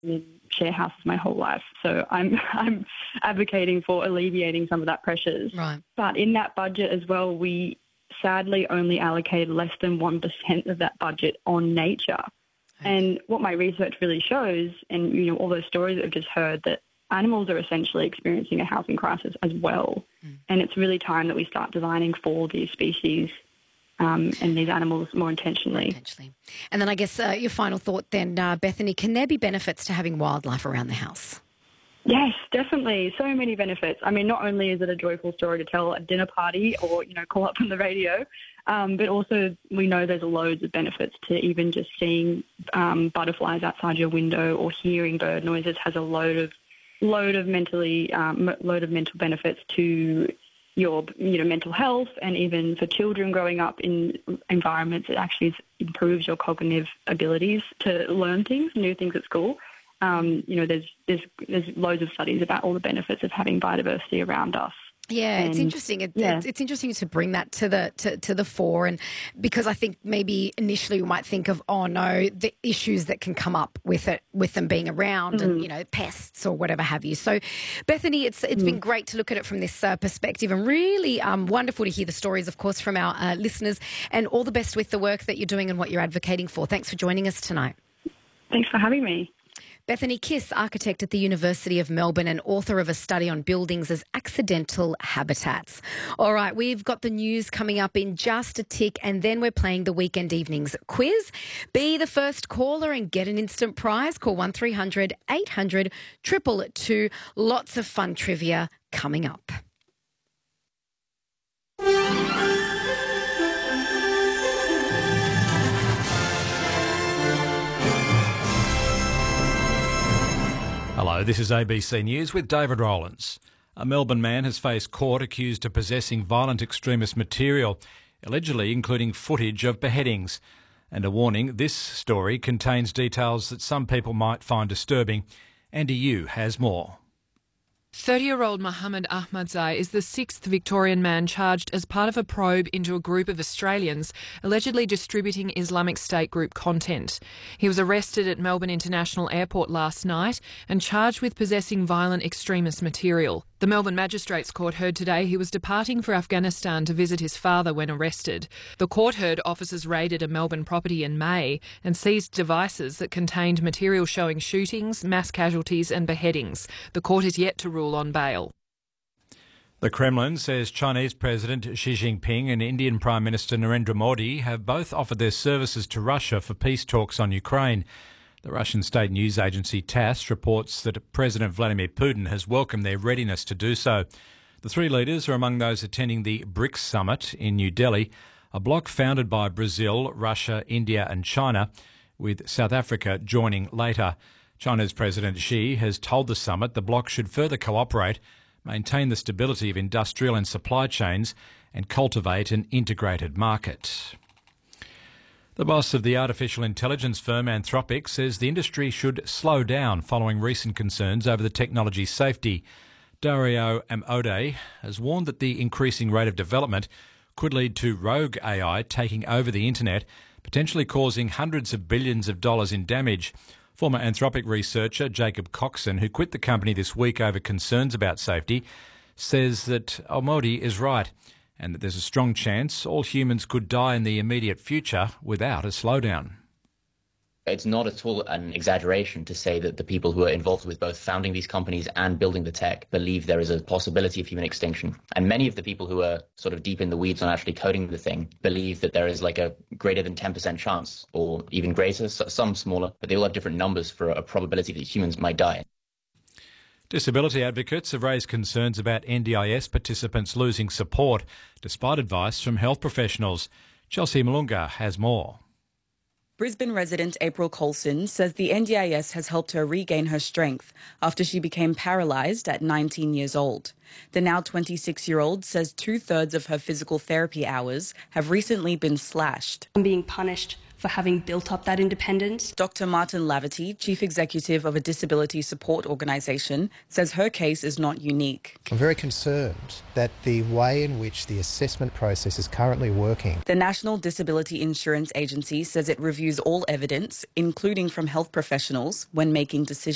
in share houses my whole life, so I'm advocating for alleviating some of that pressures. Right. But in that budget as well, we sadly only allocated less than 1% of that budget on nature. And what my research really shows, and all those stories that I've just heard, that animals are essentially experiencing a housing crisis as well. And it's really time that we start designing for these species and these animals more intentionally. And then I guess your final thought then, Bethany, can there be benefits to having wildlife around the house? Yes, definitely. So many benefits. I mean, not only is it a joyful story to tell at a dinner party or, call up on the radio, but also we know there's loads of benefits to even just seeing butterflies outside your window or hearing bird noises has a load of mental benefits to your mental health, and even for children growing up in environments, it actually improves your cognitive abilities to learn new things at school. There's loads of studies about all the benefits of having biodiversity around us. Yeah, it's interesting. It's interesting to bring that to the fore, and because I think maybe initially we might think of, oh no, the issues that can come up with them being around, and pests or whatever have you. So, Bethany, it's been great to look at it from this perspective, and really wonderful to hear the stories, of course, from our listeners. And all the best with the work that you're doing and what you're advocating for. Thanks for joining us tonight. Thanks for having me. Bethany Kiss, architect at the University of Melbourne and author of a study on buildings as accidental habitats. All right, we've got the news coming up in just a tick, and then we're playing the Weekend Evenings quiz. Be the first caller and get an instant prize. Call 1300 800 222. Lots of fun trivia coming up. Hello, this is ABC News with David Rowlands. A Melbourne man has faced court accused of possessing violent extremist material, allegedly including footage of beheadings. And a warning, this story contains details that some people might find disturbing. Andy Yu has more. 30-year-old Mohammed Ahmadzai is the sixth Victorian man charged as part of a probe into a group of Australians allegedly distributing Islamic State group content. He was arrested at Melbourne International Airport last night and charged with possessing violent extremist material. The Melbourne Magistrates Court heard today he was departing for Afghanistan to visit his father when arrested. The court heard officers raided a Melbourne property in May and seized devices that contained material showing shootings, mass casualties and beheadings. The court is yet to rule on bail. The Kremlin says Chinese President Xi Jinping and Indian Prime Minister Narendra Modi have both offered their services to Russia for peace talks on Ukraine. The Russian state news agency TASS reports that President Vladimir Putin has welcomed their readiness to do so. The three leaders are among those attending the BRICS summit in New Delhi, a bloc founded by Brazil, Russia, India and China, with South Africa joining later. China's President Xi has told the summit the bloc should further cooperate, maintain the stability of industrial and supply chains and cultivate an integrated market. The boss of the artificial intelligence firm Anthropic says the industry should slow down following recent concerns over the technology's safety. Dario Amodei has warned that the increasing rate of development could lead to rogue AI taking over the internet, potentially causing hundreds of billions of dollars in damage. Former Anthropic researcher Jacob Coxon, who quit the company this week over concerns about safety, says that Amodei is right and that there's a strong chance all humans could die in the immediate future without a slowdown. It's not at all an exaggeration to say that the people who are involved with both founding these companies and building the tech believe there is a possibility of human extinction. And many of the people who are sort of deep in the weeds on actually coding the thing believe that there is like a greater than 10% chance, or even greater, some smaller, but they all have different numbers for a probability that humans might die. Disability advocates have raised concerns about NDIS participants losing support, despite advice from health professionals. Chelsea Malunga has more. Brisbane resident April Colson says the NDIS has helped her regain her strength after she became paralysed at 19 years old. The now 26-year-old says 2/3 of her physical therapy hours have recently been slashed. I'm being punished for having built up that independence. Dr. Martin Laverty, chief executive of a disability support organisation, says her case is not unique. I'm very concerned that the way in which the assessment process is currently working. The National Disability Insurance Agency says it reviews all evidence, including from health professionals, when making decisions.